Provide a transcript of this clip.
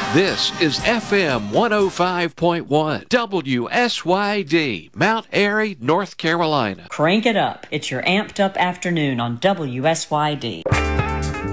This is FM 105.1 WSYD, Mount Airy, North Carolina. Crank it up. It's your amped up afternoon on WSYD.